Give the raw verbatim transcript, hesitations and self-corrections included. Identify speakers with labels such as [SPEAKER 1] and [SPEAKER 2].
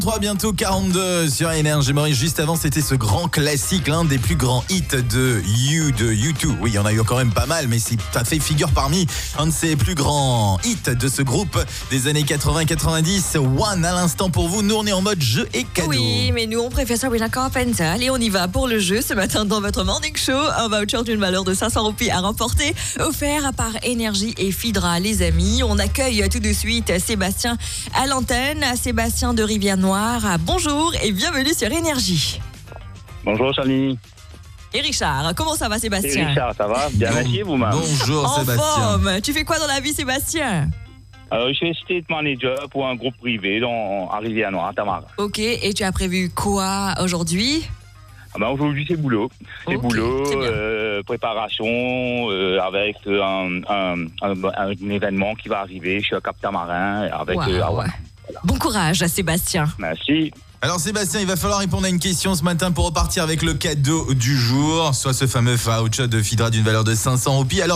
[SPEAKER 1] trois bientôt quarante-deux sur Énergie Maurice. Juste avant, c'était ce grand classique, l'un des plus grands hits de You, de U deux. Oui, il y en a eu quand même pas mal, mais ça fait figure parmi un de ces plus grands hits de ce groupe des années quatre-vingts quatre-vingt-dix. One à l'instant pour vous. Nous, on est en mode jeu et cadeau.
[SPEAKER 2] Oui, mais nous, on préfère ça avec la Carpenter. Allez, on y va pour le jeu ce matin dans votre Morning Show. Un voucher d'une valeur de cinq cents roupies à remporter, offert par Énergie et Fidra, les amis. On accueille tout de suite Sébastien à l'antenne. Sébastien de Rivière-Noire. Bonjour et bienvenue sur Énergie.
[SPEAKER 3] Bonjour Charlie.
[SPEAKER 2] Et Richard, comment ça va Sébastien?
[SPEAKER 3] Et Richard, ça va? Bien, merci vous-même.
[SPEAKER 1] Bonjour
[SPEAKER 2] en
[SPEAKER 1] Sébastien.
[SPEAKER 2] Forme. Tu fais quoi dans la vie Sébastien?
[SPEAKER 3] Euh, je suis state manager pour un groupe privé dans, à Rivière-Noire, à Tamara.
[SPEAKER 2] Ok, et tu as prévu quoi aujourd'hui?
[SPEAKER 3] Ah ben aujourd'hui c'est boulot. C'est
[SPEAKER 2] Ok,
[SPEAKER 3] boulot,
[SPEAKER 2] c'est bien.
[SPEAKER 3] euh, préparation euh, avec un, un, un, un événement qui va arriver. Je suis à Cap Tamarin avec...
[SPEAKER 2] Wow.
[SPEAKER 3] euh, ah ouais.
[SPEAKER 2] Bon courage Sébastien.
[SPEAKER 3] Merci.
[SPEAKER 1] Alors Sébastien, il va falloir répondre à une question ce matin pour repartir avec le cadeau du jour, soit ce fameux voucher de Fidra d'une valeur de cinq cents roupies. Alors